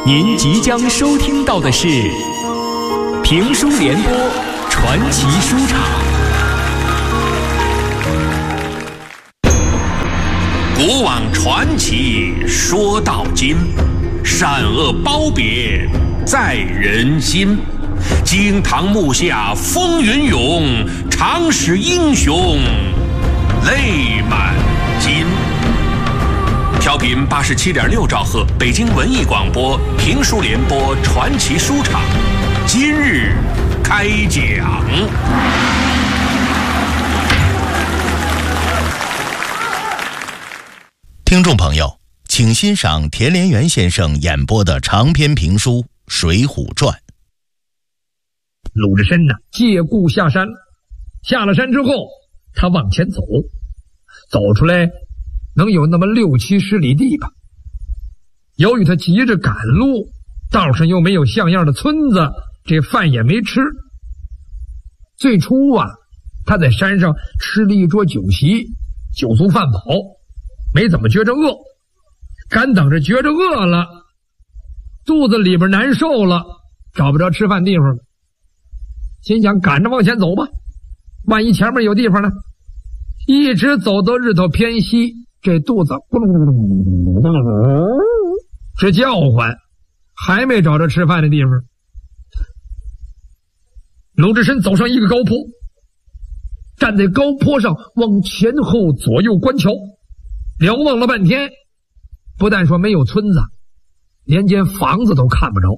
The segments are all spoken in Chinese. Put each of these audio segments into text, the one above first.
您即将收听到的是评书联播传奇书场。 古往传奇说到今，善恶褒贬在人心。惊堂木下风云涌，常使英雄泪满襟。调频87.6兆赫，北京文艺广播评书联播传奇书场，今日开讲。 听众朋友，请欣赏田连元先生演播的长篇评书《水浒传》。 鲁智深呢，借故下山，下了山之后，他往前走，走出来能有那么6-7-10里地吧。由于他急着赶路，道上又没有像样的村子，这饭也没吃。最初啊，他在山上吃了一桌酒席，酒足饭饱，没怎么觉着饿。赶等着觉着饿了，肚子里边难受了，找不着吃饭地方了，心想赶着往前走吧，万一前面有地方呢。一直走到日头偏西，这肚子咕噜咕噜咕噜直叫唤，还没找着吃饭的地方。鲁智深走上一个高坡，站在高坡上往前后左右观瞧，瞭望了半天，不但说没有村子，连间房子都看不着。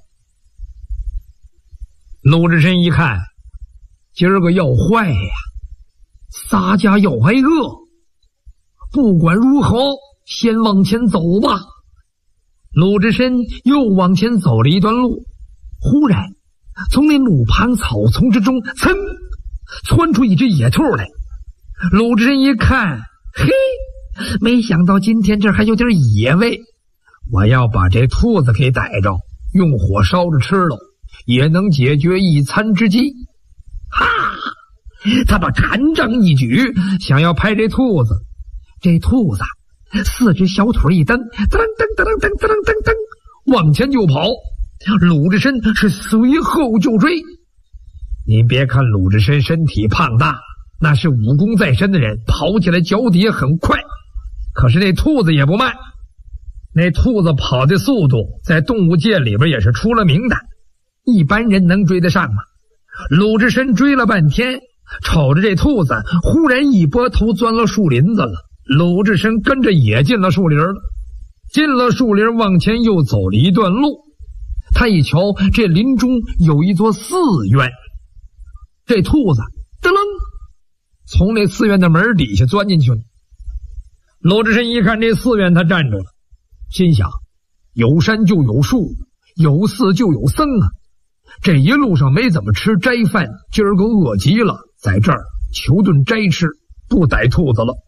鲁智深一看，今儿个要坏呀，仨家要挨饿。不管如何，先往前走吧。鲁智深又往前走了一段路，忽然从那路旁草丛之中噌窜出一只野兔来。鲁智深一看，嘿，没想到今天这还有点野味，我要把这兔子给逮着，用火烧着吃了，也能解决一餐之急。哈！他把禅杖一举，想要拍这兔子。这兔子四只小腿一蹬，噔噔噔噔噔噔噔噔，往前就跑。鲁智深是随后就追。您别看鲁智深身体胖大，那是武功在身的人，跑起来脚底也很快。可是那兔子也不慢，那兔子跑的速度在动物界里边也是出了名的，一般人能追得上吗？鲁智深追了半天，瞅着这兔子忽然一拨头钻了树林子了。鲁智深跟着也进了树林了，进了树林往前又走了一段路，他一瞧这林中有一座寺院，这兔子噔楞从那寺院的门底下钻进去了。鲁智深一看这寺院，他站住了，心想有山就有树，有寺就有僧啊，这一路上没怎么吃斋饭，今儿个饿极了，在这儿求顿斋吃，不逮兔子了。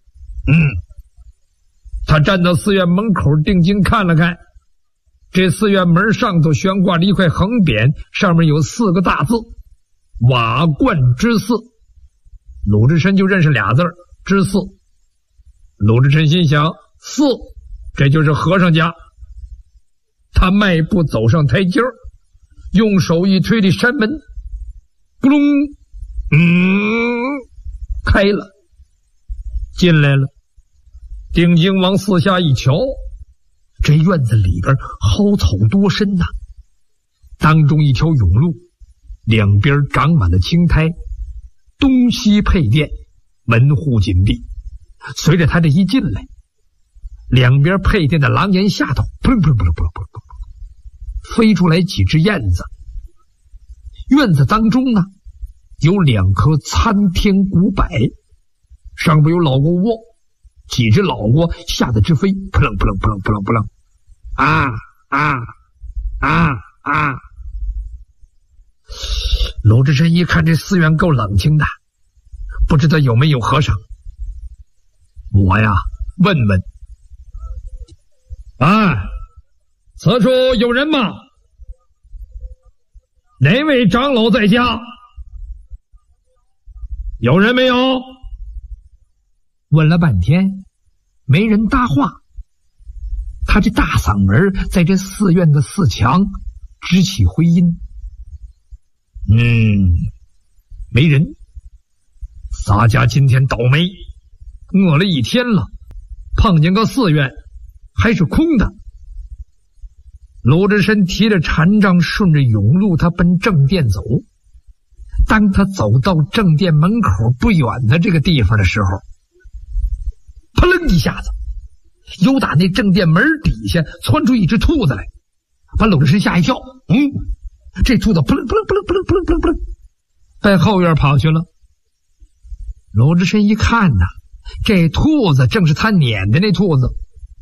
他站到寺院门口定睛看了看，这寺院门上头悬挂着一块横匾，上面有4个大字，瓦罐之寺。鲁智深就认识俩字，之寺。鲁智深心想，寺这就是和尚家。他迈步走上台阶，用手一推这山门，咕隆，开了，进来了。定睛往四下一瞧，这院子里边蒿草多深呐，当中一条甬路，两边长满了青苔，东西配殿，门户紧闭。随着他这一进来，两边配殿的廊檐下头扑棱扑棱扑棱扑棱扑棱飞出来几只燕子。院子当中呢，有2棵参天古柏，上边有老窝窝，几只老窝吓得直飞，扑棱扑棱扑棱扑棱扑棱，鲁智深一看这寺院够冷清的，不知道有没有和尚。我呀问问，此处有人吗？哪位长老在家？有人没有？问了半天没人搭话。 他这大嗓门在这寺院的四墙直起回音。没人，洒家今天倒霉，饿了一天了，碰见个寺院还是空的。鲁智深提着禅杖，顺着甬路，他奔正殿走。当他走到正殿门口不远的这个地方的时候，扑棱一下子，由打那正殿门底下窜出一只兔子来，把鲁智深吓一跳。这兔子扑棱扑棱扑棱扑棱扑棱扑棱扑棱奔后院跑去了。鲁智深一看呐，这兔子正是他撵的那兔子。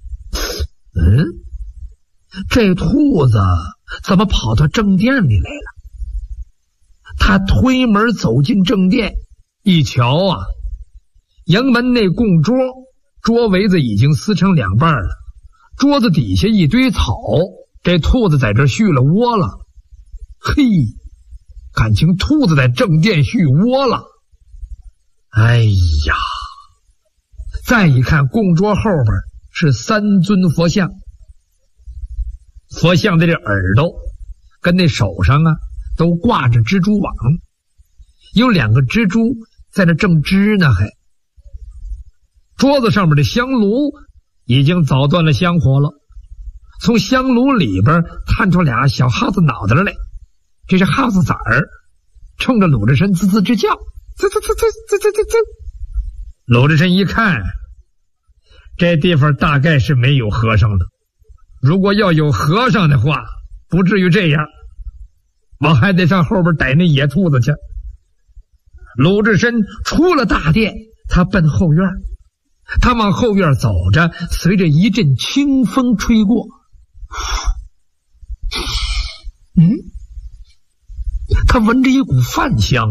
这兔子怎么跑到正殿里来了？他推门走进正殿，一瞧啊，迎门那供桌，桌围子已经撕成两半了，桌子底下一堆草，这兔子在这续了窝了。嘿，感情兔子在正殿续窝了。哎呀，再一看供桌后边是3尊佛像，佛像的这耳朵跟那手上啊都挂着蜘蛛网，有2个蜘蛛在那正织呢。还桌子上面的香炉已经早断了香火了，从香炉里边探出俩小耗子脑袋来，这是耗子崽儿，冲着鲁智深吱吱直叫，吱吱吱吱吱吱吱吱。鲁智深一看，这地方大概是没有和尚的，如果要有和尚的话，不至于这样，我还得上后边逮那野兔子去。鲁智深出了大殿，他奔后院，他往后院走着，随着一阵清风吹过，他闻着一股饭香。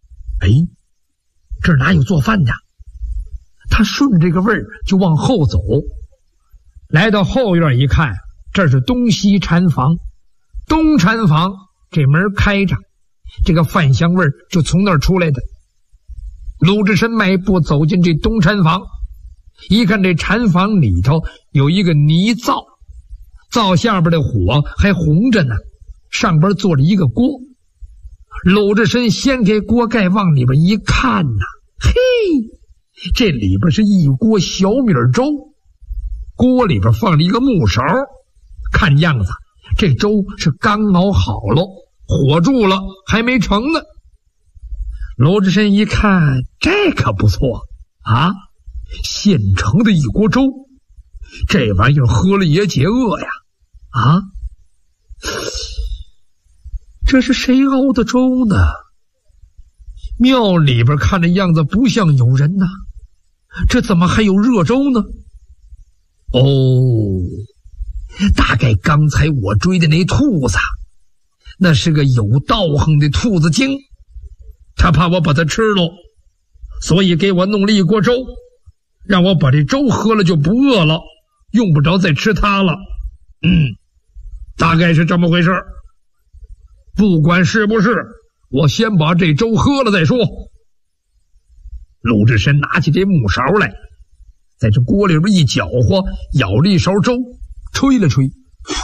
这儿哪有做饭的？他顺着这个味儿就往后走，来到后院一看，这是东西禅房。东禅房这门开着，这个饭香味儿就从那儿出来的。鲁智深迈步走进这东禅房，一看这禅房里头有一个泥灶，灶下边的火还红着呢，上边坐着一个锅。鲁智深掀开锅盖往里边一看呐，嘿，这里边是一锅小米粥，锅里边放了一个木勺，看样子这粥是刚熬好了，火住了还没成呢。鲁智深一看，这可不错啊，现成的一锅粥，这玩意儿喝了也解饿呀。这是谁熬的粥呢？庙里边看着样子不像有人呐，这怎么还有热粥呢？大概刚才我追的那兔子，那是个有道行的兔子精，他怕我把它吃了，所以给我弄了一锅粥，让我把这粥喝了就不饿了，用不着再吃它了。大概是这么回事。不管是不是，我先把这粥喝了再说。鲁智深拿起这木勺来，在这锅里边一搅和，舀了一勺粥，吹了吹，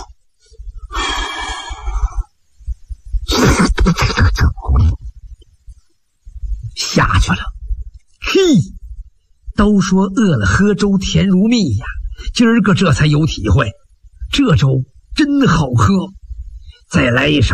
下去了。嘿，都说饿了喝粥甜如蜜呀，今儿个这才有体会，这粥真好喝。再来一勺。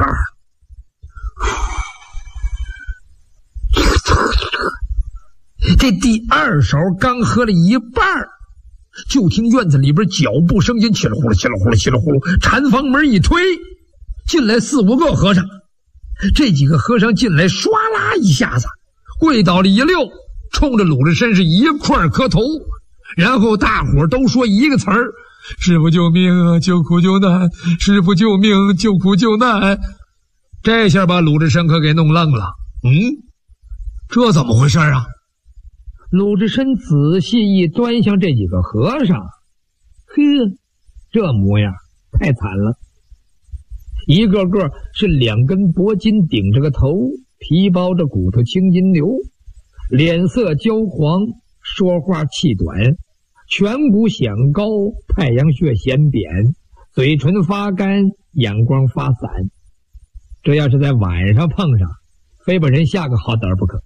这第2勺刚喝了一半，就听院子里边脚步声音，稀里呼噜稀里呼噜稀里呼噜，禅房门一推，进来4、5个和尚。这几个和尚进来，唰啦一下子跪倒了一溜，冲着鲁智深是一块磕头，然后大伙都说一个词儿：师父救命，救苦救难！师父救命，救苦救难！这下把鲁智深可给弄愣了。这怎么回事啊？鲁智深仔细一端详这几个和尚，这模样太惨了，一个个是2根脖筋顶着个头，皮包着骨头青筋流，脸色焦黄，说话气短， 颧骨显高，太阳穴显扁，嘴唇发干，眼光发散。这要是在晚上碰上，非把人吓个好歹不可。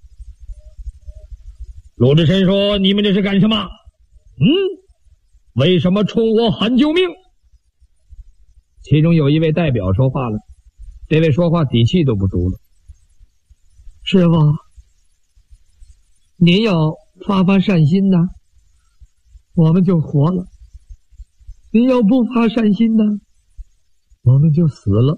鲁智深说：“你们这是干什么？为什么冲我喊救命？”其中有一位代表说话了，这位说话底气都不足了。师父，您要发善心呢，我们就活了；您要不发善心呢，我们就死了。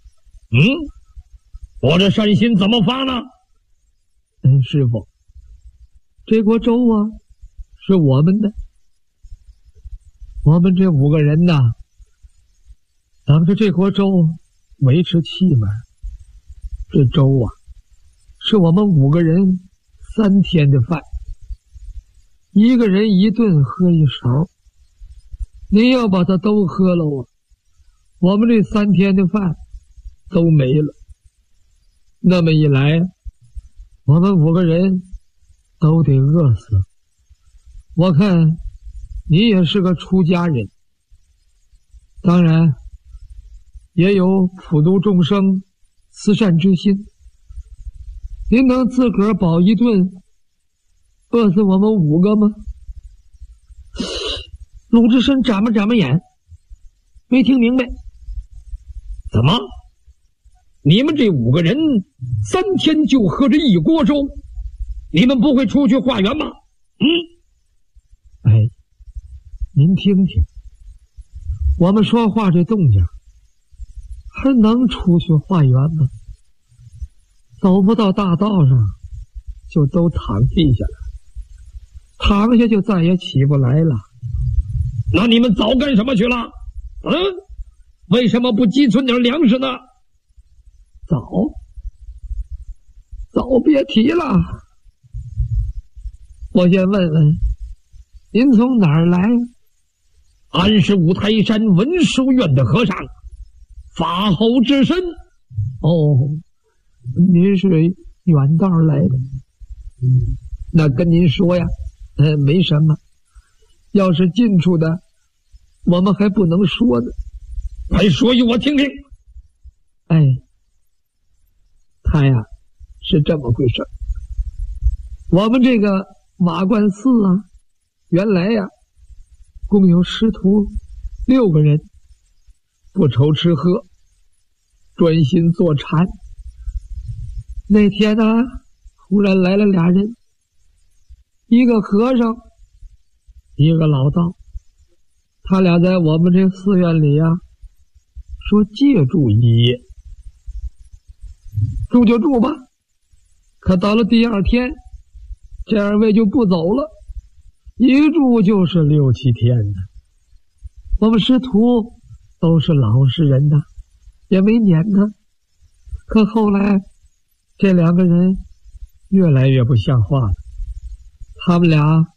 我这善心怎么发呢？师父，这锅粥啊，是我们的。我们这5个人呐，等着这锅粥维持气脉。这粥啊，是我们5个人3天的饭，一个人一顿喝一勺。您要把它都喝了啊，我们这3天的饭都没了。那么一来，我们5个人都得饿死。我看你也是个出家人，当然也有普度众生慈善之心，您能自个儿饱一顿饿死我们5个吗？鲁智深眨巴眼，没听明白。怎么？你们这5个人3天就喝这一锅粥，你们不会出去化缘吗？您听听，我们说话这动静，还能出去化缘吗？走不到大道上，就都躺地下了，躺下就再也起不来了。那你们早干什么去了？为什么不积存点粮食呢？早别提了。我先问问，您从哪儿来？俺是五台山文殊院的和尚，法后智深。您是远道来的。那跟您说呀，没什么。要是近处的，我们还不能说呢。快说与我听听。他呀，是这么回事。我们这个瓦罐寺啊，原来呀，共有师徒6个人，不愁吃喝，专心坐禅。那天呢，忽然来了俩人，一个和尚，一个老道。他俩在我们这寺院里啊，说借住一夜。住就住吧，可到了第2天，这2位就不走了，一住就是6、7天呢。我们师徒都是老实人呐，也没撵他。可后来这2个人越来越不像话了，他们俩